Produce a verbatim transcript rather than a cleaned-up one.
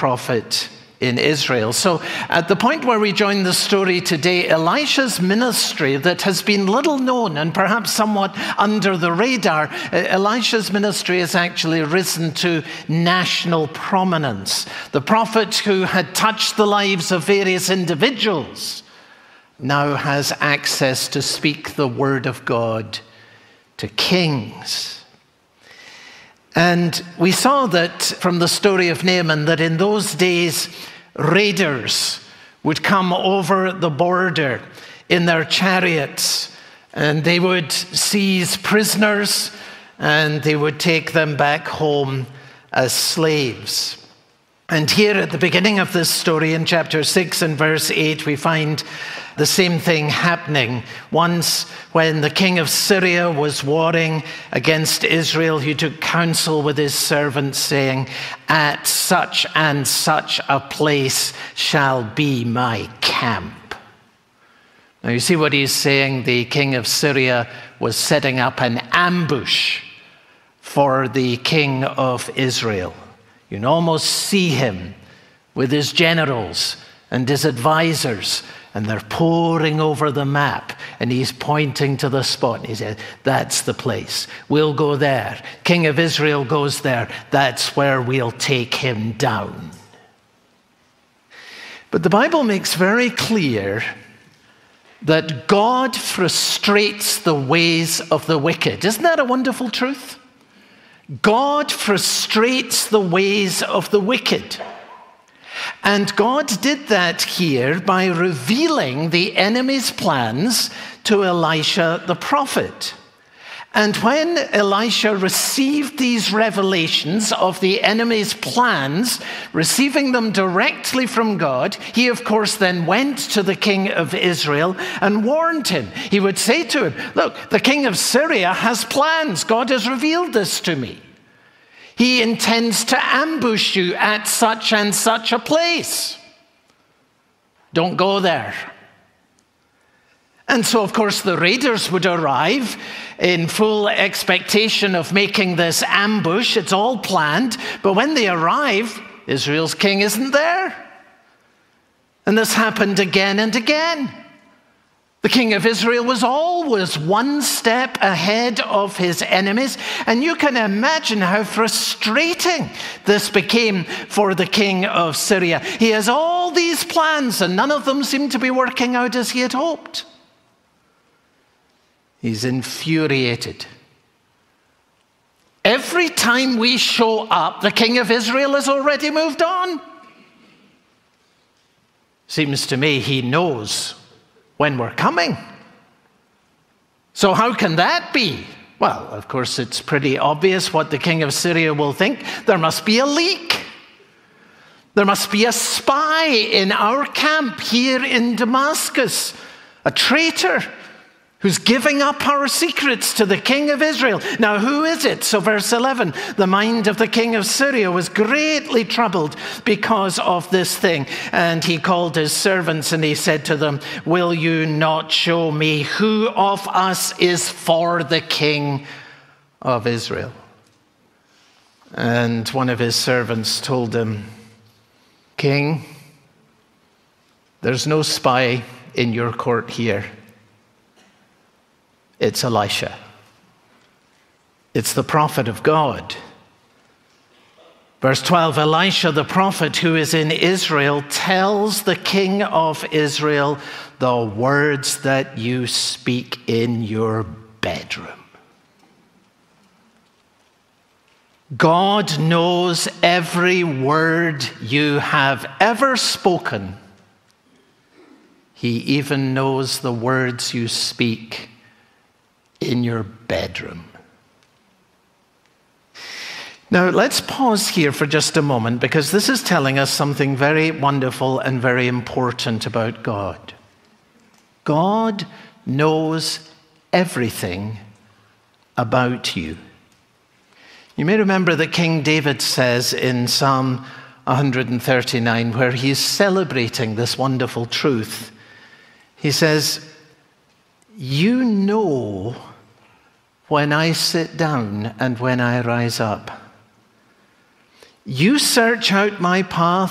prophet in Israel. So at the point where we join the story today, Elisha's ministry that has been little known and perhaps somewhat under the radar, Elisha's ministry has actually risen to national prominence. The prophet who had touched the lives of various individuals now has access to speak the word of God to kings. And we saw that from the story of Naaman that in those days, raiders would come over the border in their chariots, and they would seize prisoners and they would take them back home as slaves. And here at the beginning of this story in chapter six and verse eight, we find the same thing happening. Once when the king of Syria was warring against Israel, he took counsel with his servants, saying, "At such and such a place shall be my camp." Now you see what he's saying. The king of Syria was setting up an ambush for the king of Israel. You can almost see him with his generals and his advisors, and they're poring over the map, and he's pointing to the spot. And he said, "That's the place. We'll go there. King of Israel goes there. That's where we'll take him down." But the Bible makes very clear that God frustrates the ways of the wicked. Isn't that a wonderful truth? God frustrates the ways of the wicked. And God did that here by revealing the enemy's plans to Elisha the prophet. And when Elisha received these revelations of the enemy's plans, receiving them directly from God, he of course then went to the king of Israel and warned him. He would say to him, "Look, the king of Syria has plans. God has revealed this to me. He intends to ambush you at such and such a place. Don't go there." And so, of course, the raiders would arrive in full expectation of making this ambush. It's all planned. But when they arrive, Israel's king isn't there. And this happened again and again. The king of Israel was always one step ahead of his enemies. And you can imagine how frustrating this became for the king of Syria. He has all these plans, and none of them seem to be working out as he had hoped. He's infuriated. Every time we show up, the king of Israel has already moved on. Seems to me he knows when we're coming. So how can that be? Well, of course, it's pretty obvious what the king of Syria will think. There must be a leak. There must be a spy in our camp here in Damascus, a traitor who's giving up our secrets to the king of Israel. Now, who is it? So verse eleven, the mind of the king of Syria was greatly troubled because of this thing. And he called his servants and he said to them, "Will you not show me who of us is for the king of Israel?" And one of his servants told him, "King, there's no spy in your court here. It's Elisha. It's the prophet of God." Verse twelve, Elisha the prophet who is in Israel tells the king of Israel the words that you speak in your bedroom. God knows every word you have ever spoken. He even knows the words you speak in your bedroom. Now, let's pause here for just a moment, because this is telling us something very wonderful and very important about God. God knows everything about you. You may remember that King David says in Psalm one thirty-nine, where he's celebrating this wonderful truth, he says, "You know when I sit down and when I rise up. You search out my path